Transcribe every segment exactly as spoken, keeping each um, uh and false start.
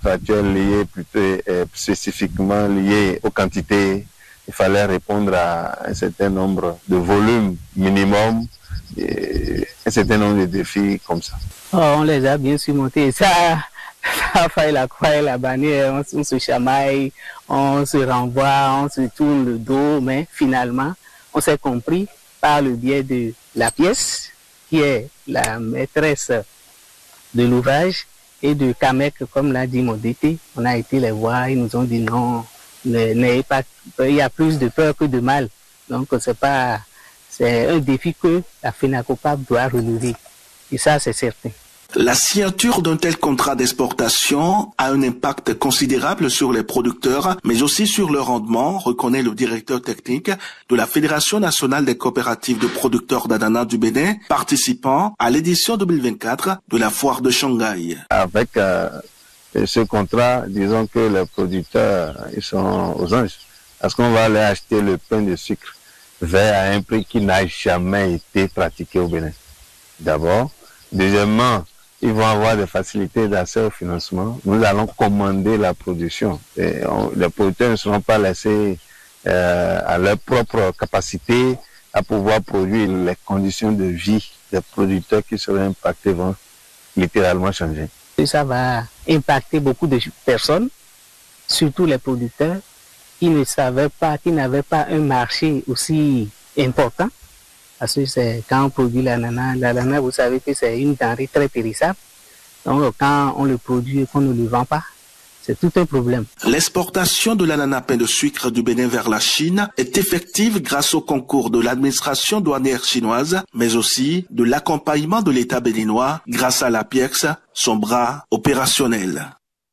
contractuels liés plutôt euh, spécifiquement liés aux quantités. Il fallait répondre à un certain nombre de volumes minimum, et un certain nombre de défis comme ça. Oh, on les a bien surmontés. Ça, ça a failli la croix et la bannière, on, on se chamaille, on se renvoie, on se tourne le dos, mais finalement, on s'est compris par le biais de la pièce, qui est la maîtresse de l'ouvrage, et de Kamek, comme l'a dit Modété. On a été les voir, ils nous ont dit non, n'ayez pas, il y a plus de peur que de mal. Donc c'est pas, c'est un défi que la FENACOPAP doit relever. Et ça, c'est certain. La signature d'un tel contrat d'exportation a un impact considérable sur les producteurs, mais aussi sur le rendement, reconnaît le directeur technique de la Fédération nationale des coopératives de producteurs d'ananas du Bénin, participant à l'édition deux mille vingt-quatre de la foire de Shanghai. Avec euh, ce contrat, disons que les producteurs ils sont aux anges, parce qu'on va aller acheter le pain de sucre vert à un prix qui n'a jamais été pratiqué au Bénin. D'abord. Deuxièmement, ils vont avoir des facilités d'accès au financement. Nous allons commander la production. Et on, les producteurs ne seront pas laissés euh, à leur propre capacité à pouvoir produire. Les conditions de vie des producteurs qui seraient impactés vont littéralement changer. Et ça va impacter beaucoup de personnes, surtout les producteurs qui ne savaient pas, qui n'avaient pas un marché aussi important. Parce que c'est quand on produit l'ananas, l'ananas, vous savez que c'est une denrée très périssable. Donc quand on le produit et qu'on ne le vend pas, c'est tout un problème. L'exportation de l'ananas pain de sucre du Bénin vers la Chine est effective grâce au concours de l'administration douanière chinoise, mais aussi de l'accompagnement de l'État béninois grâce à l'A P I E X, son bras opérationnel.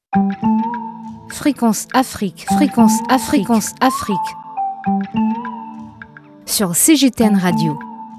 Fréquence Afrique, Fréquence Afrique, Fréquence Afrique. Sur C G T N Radio.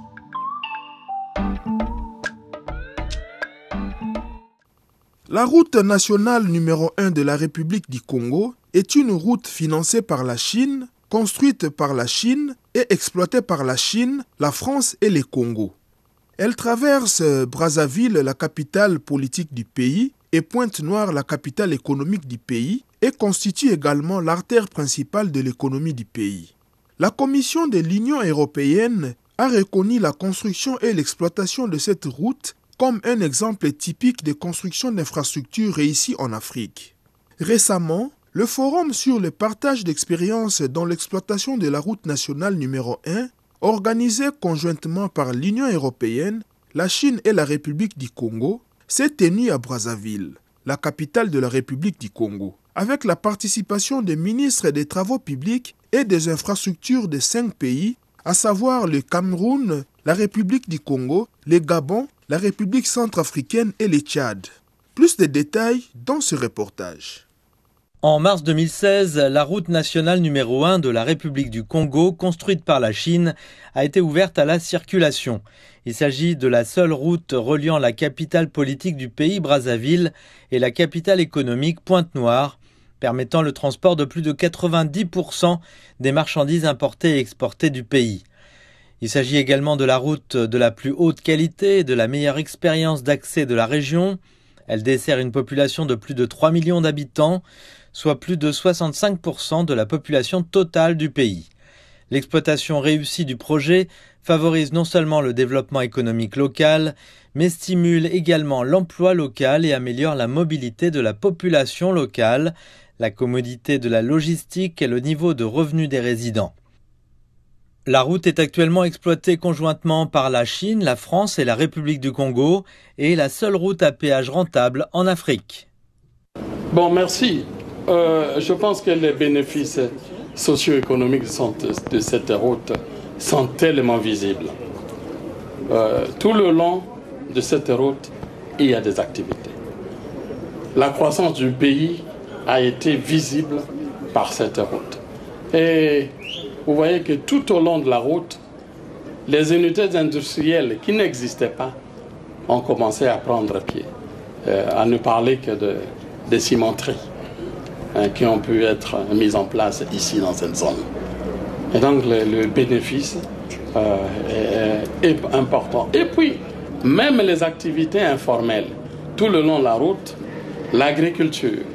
La route nationale numéro un de la République du Congo est une route financée par la Chine, construite par la Chine et exploitée par la Chine, la France et les Congos. Elle traverse Brazzaville, la capitale politique du pays, et Pointe-Noire, la capitale économique du pays, et constitue également l'artère principale de l'économie du pays. La Commission de l'Union européenne a reconnu la construction et l'exploitation de cette route comme un exemple typique de construction d'infrastructures réussies en Afrique. Récemment, le Forum sur le partage d'expériences dans l'exploitation de la route nationale numéro un, organisé conjointement par l'Union européenne, la Chine et la République du Congo, s'est tenu à Brazzaville, la capitale de la République du Congo, avec la participation des ministres des Travaux publics et des infrastructures de cinq pays, à savoir le Cameroun, la République du Congo, le Gabon, la République centrafricaine et le Tchad. Plus de détails dans ce reportage. En mars deux mille seize, la route nationale numéro un de la République du Congo, construite par la Chine, a été ouverte à la circulation. Il s'agit de la seule route reliant la capitale politique du pays, Brazzaville, et la capitale économique, Pointe-Noire, permettant le transport de plus de quatre-vingt-dix pour cent des marchandises importées et exportées du pays. Il s'agit également de la route de la plus haute qualité et de la meilleure expérience d'accès de la région. Elle dessert une population de plus de trois millions d'habitants, soit plus de soixante-cinq pour cent de la population totale du pays. L'exploitation réussie du projet favorise non seulement le développement économique local, mais stimule également l'emploi local et améliore la mobilité de la population locale, la commodité de la logistique et le niveau de revenus des résidents. La route est actuellement exploitée conjointement par la Chine, la France et la République du Congo et est la seule route à péage rentable en Afrique. Bon, merci. Euh, je pense que les bénéfices socio-économiques sont, de cette route sont tellement visibles. Euh, tout le long de cette route, il y a des activités. La croissance du pays a été visible par cette route. Et vous voyez que tout au long de la route, les unités industrielles qui n'existaient pas ont commencé à prendre pied, euh, à ne parler que de, de cimenteries hein, qui ont pu être mises en place ici dans cette zone. Et donc le, le bénéfice euh, est, est important. Et puis, même les activités informelles, tout le long de la route, l'agriculture,